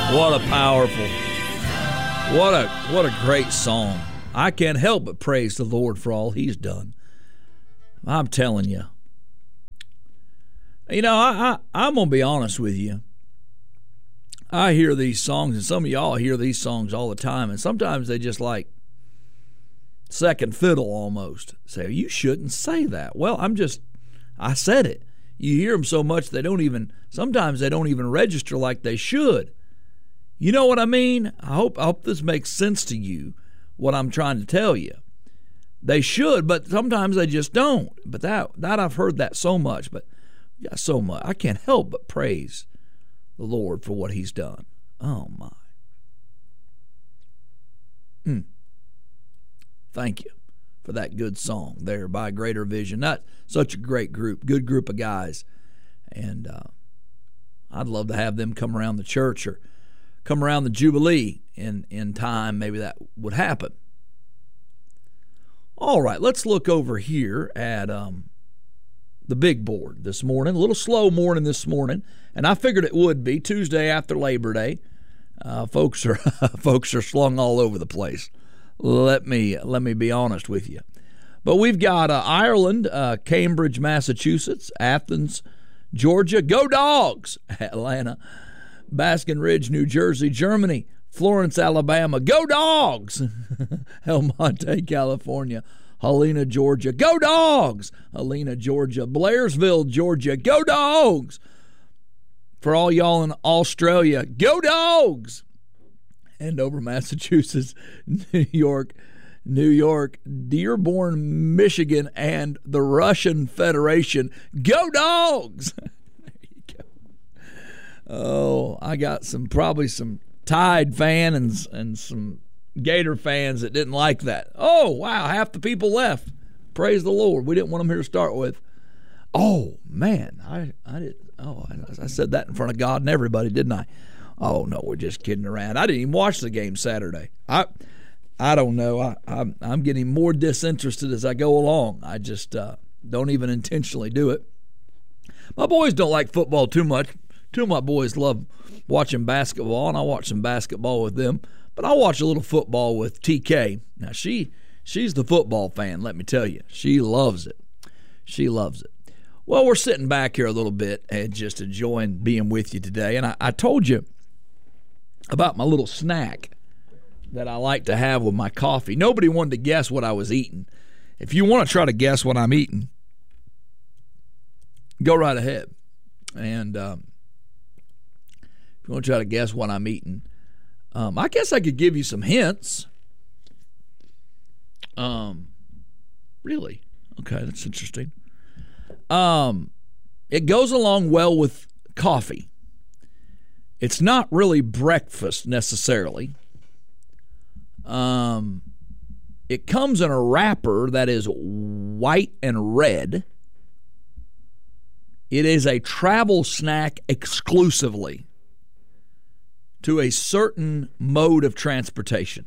What a powerful, what a great song. I can't help but praise the Lord for all He's done. I'm telling you. You know, I'm going to be honest with you. I hear these songs, and some of y'all hear these songs all the time, and sometimes they just like second fiddle almost. Say, you shouldn't say that. Well, I said it. You hear them so much sometimes they don't even register like they should. You know what I mean? I hope this makes sense to you, what I'm trying to tell you. They should, but sometimes they just don't. But that I've heard that so much, but yeah, so much. I can't help but praise the Lord for what He's done. Oh, my. Thank you for that good song there by Greater Vision. Not such a great group, good group of guys. And I'd love to have them come around the church or come around the Jubilee in time. Maybe that would happen. All right, let's look over here at the big board this morning. A little slow morning this morning, and I figured it would be Tuesday after Labor Day. Folks are slung all over the place. Let me be honest with you. But we've got Ireland, Cambridge, Massachusetts, Athens, Georgia. Go Dogs! Atlanta, Baskin Ridge, New Jersey, Germany, Florence, Alabama. Go Dogs! El Monte, California. Helena, Georgia. Go Dogs! Helena, Georgia. Blairsville, Georgia. Go Dogs! For all y'all in Australia, go Dogs! Andover, Massachusetts, New York, Dearborn, Michigan, and the Russian Federation. Go Dogs! There you go. Oh, I got probably some Tide fans and some Gator fans that didn't like that. Oh, wow, half the people left. Praise the Lord. We didn't want them here to start with. Oh, man, I said that in front of God and everybody, didn't I? Oh, no, we're just kidding around. I didn't even watch the game Saturday. I don't know. I'm getting more disinterested as I go along. I just don't even intentionally do it. My boys don't like football too much. Two of my boys love watching basketball, and I watch some basketball with them. But I watch a little football with TK. Now, she's the football fan, let me tell you. She loves it. She loves it. Well, we're sitting back here a little bit and just enjoying being with you today. And I told you about my little snack that I like to have with my coffee. Nobody wanted to guess what I was eating. If you want to try to guess what I'm eating, go right ahead. And if you want to try to guess what I'm eating, I guess I could give you some hints. Really? Okay, that's interesting. It goes along well with coffee. It's not really breakfast necessarily. It comes in a wrapper that is white and red. It is a travel snack exclusively to a certain mode of transportation.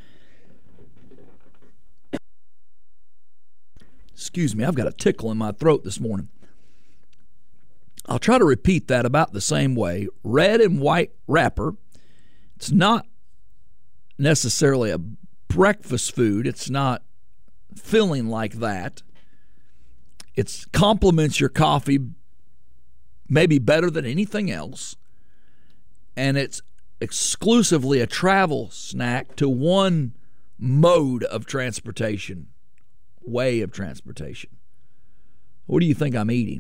Excuse me, I've got a tickle in my throat this morning. I'll try to repeat that about the same way. Red and white wrapper. It's not necessarily a breakfast food. It's not filling like that. It complements your coffee maybe better than anything else. And it's exclusively a travel snack to one mode of transportation, way of transportation. What do you think I'm eating?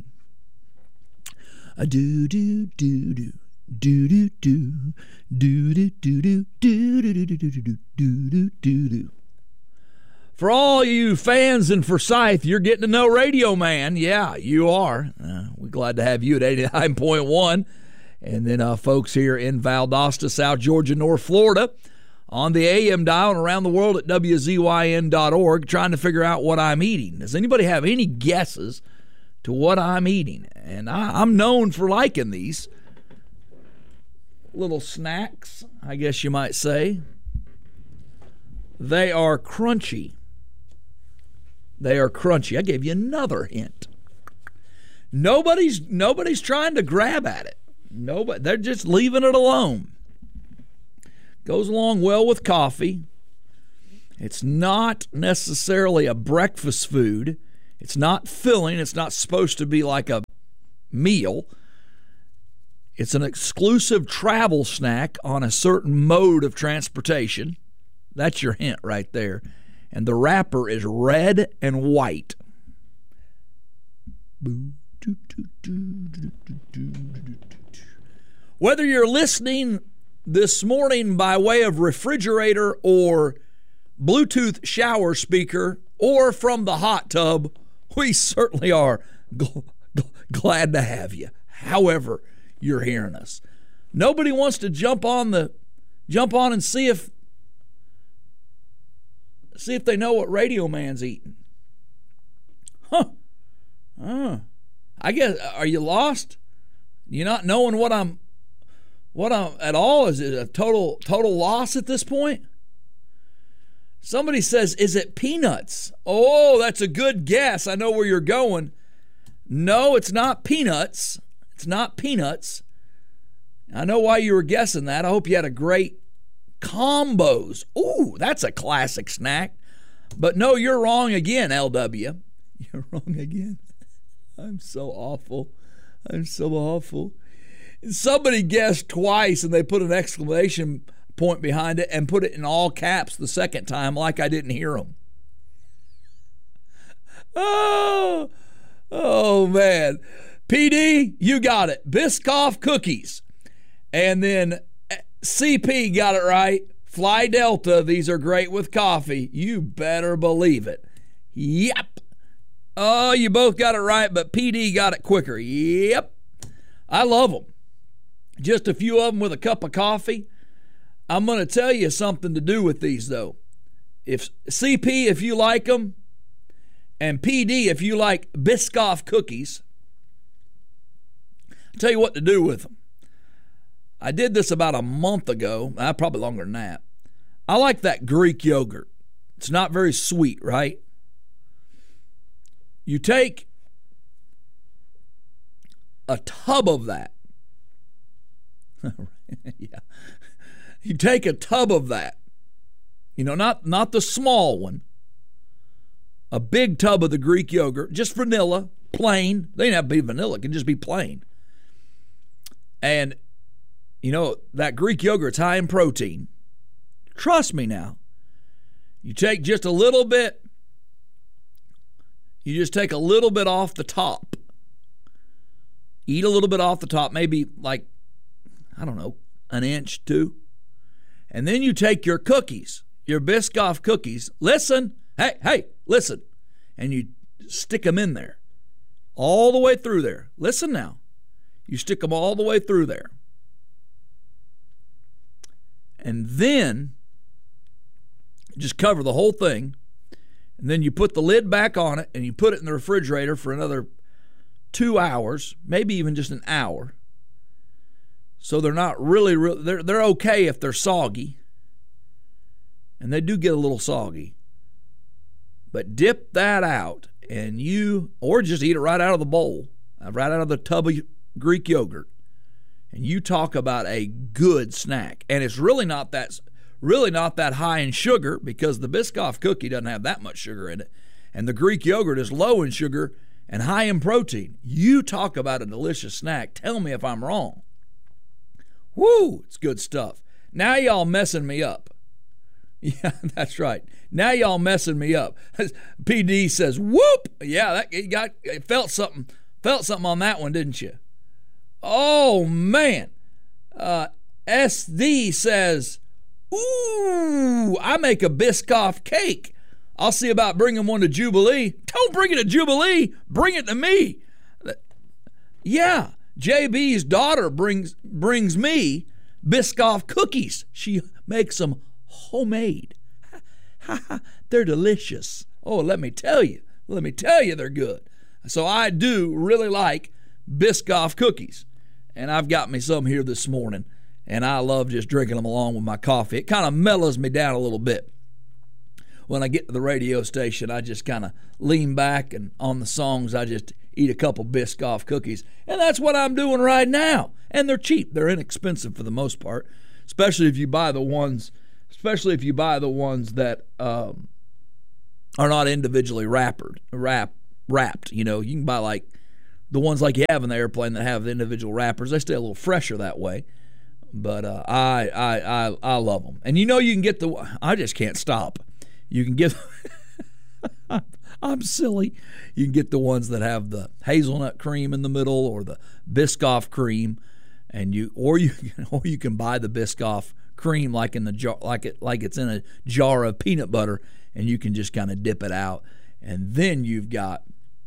A do do do do do do do do do do do do do do do do do. For all you fans in Forsyth, you're getting to know Radio Man. Yeah, you are. We're glad to have you at 89.1. And then folks here in Valdosta, South Georgia, North Florida, on the AM dial and around the world at WZYN.org, trying to figure out what I'm eating. Does anybody have any guesses to what I'm eating? And I'm known for liking these little snacks, I guess you might say. They are crunchy. They are crunchy. I gave you another hint. Nobody's trying to grab at it. Nobody. They're just leaving it alone. Goes along well with coffee. It's not necessarily a breakfast food. It's not filling. It's not supposed to be like a meal. It's an exclusive travel snack on a certain mode of transportation. That's your hint right there. And the wrapper is red and white. Whether you're listening this morning by way of refrigerator or Bluetooth shower speaker or from the hot tub, we certainly are glad to have you. However you're hearing us. Nobody wants to jump on and see if they know what Radio Man's eating. I guess, are you lost? You not knowing what I'm at all? Is it a total loss at this point? Somebody says, is it peanuts? Oh, that's a good guess. I know where you're going. No, it's not peanuts. It's not peanuts. I know why you were guessing that. I hope you had a great combos. Ooh, that's a classic snack. But no, you're wrong again, LW. You're wrong again. I'm so awful. Somebody guessed twice and they put an exclamation point behind it and put it in all caps the second time like I didn't hear them. Oh man. PD, you got it. Biscoff cookies. And then CP got it right. Fly Delta, these are great with coffee. You better believe it. Yep. Oh, you both got it right, but PD got it quicker. Yep. I love them. Just a few of them with a cup of coffee. I'm going to tell you something to do with these, though. If CP, if you like them, and PD, if you like Biscoff cookies, I'll tell you what to do with them. I did this about a month ago, probably longer than that. I like that Greek yogurt. It's not very sweet, right? You take a tub of that. Yeah. You take a tub of that. You know, not the small one. A big tub of the Greek yogurt, just vanilla, plain. They don't have to be vanilla. It can just be plain. And, you know, that Greek yogurt's high in protein. Trust me now. You take just a little bit. You just take a little bit off the top. Eat a little bit off the top, maybe like, I don't know, an inch, 2. And then you take your cookies, your Biscoff cookies. Listen, hey, listen. And you stick them in there. All the way through there. Listen now. You stick them all the way through there. And then just cover the whole thing. And then you put the lid back on it and you put it in the refrigerator for another 2 hours, maybe even just an hour. So they're not really they're okay if they're soggy. And they do get a little soggy. But dip that out and or just eat it right out of the bowl, right out of the tub of Greek yogurt. And you talk about a good snack. And it's really not that high in sugar because the Biscoff cookie doesn't have that much sugar in it. And the Greek yogurt is low in sugar and high in protein. You talk about a delicious snack. Tell me if I'm wrong. Woo, it's good stuff. Now y'all messing me up. Yeah, that's right. Now y'all messing me up. PD says, whoop. Yeah, it felt something on that one, didn't you? Oh, man. SD says, ooh, I make a Biscoff cake. I'll see about bringing one to Jubilee. Don't bring it to Jubilee. Bring it to me. Yeah, JB's daughter brings me Biscoff cookies. She makes them homemade. They're delicious. Oh, let me tell you, they're good. So I do really like Biscoff cookies. And I've got me some here this morning. And I love just drinking them along with my coffee. It kind of mellows me down a little bit. When I get to the radio station, I just kind of lean back and on the songs, I just eat a couple Biscoff cookies. And that's what I'm doing right now. And they're cheap. They're inexpensive for the most part, especially if you buy the ones that are not individually wrapped. You know, you can buy like the ones like you have in the airplane that have the individual wrappers. They stay a little fresher that way. But I love them. And you know, you can get I just can't stop. You can get I'm silly. You can get the ones that have the hazelnut cream in the middle or the Biscoff cream, and you can buy the Biscoff cream like in the jar, like it's in a jar of peanut butter, and you can just kind of dip it out, and then you've got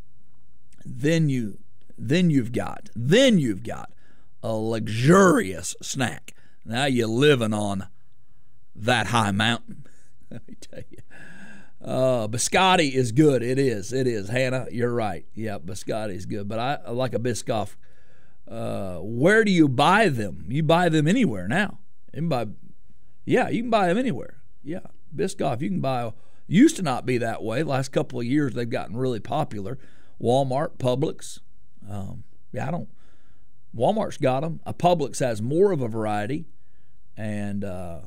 a luxurious snack. Now you're living on that high mountain. Let me tell you. Biscotti is good. It is. Hannah, you're right. Yeah, biscotti is good. But I like a Biscoff. Where do you buy them? You buy them anywhere now. You can buy them anywhere. Yeah, Biscoff you can buy. Used to not be that way. The last couple of years they've gotten really popular. Walmart, Publix. Walmart's got them. Publix has more of a variety, and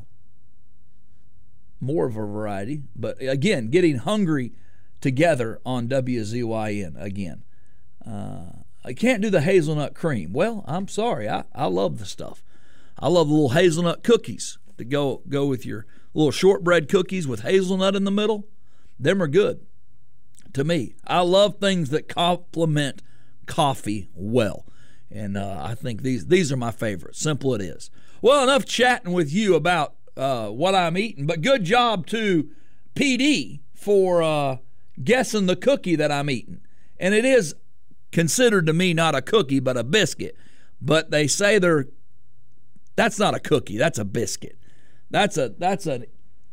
But again, getting hungry together on WZYN again. I can't do the hazelnut cream. Well, I'm sorry. I love the stuff. I love the little hazelnut cookies that go with your little shortbread cookies with hazelnut in the middle. Them are good to me. I love things that complement coffee well. And I think these are my favorites. Simple it is. Well, enough chatting with you about what I'm eating, but good job to PD for guessing the cookie that I'm eating. And it is considered to me not a cookie but a biscuit. But they say that's not a cookie, that's a biscuit. Biscoff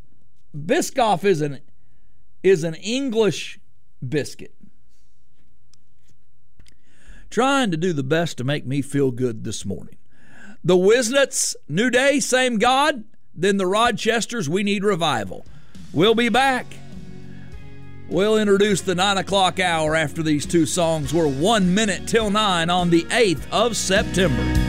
is an English biscuit. Trying to do the best to make me feel good this morning. The Wisnets, new day, same God. Then the Rochesters, we need revival. We'll be back. We'll introduce the 9 o'clock hour after these two songs. We're 1 minute till 9 on the 8th of September.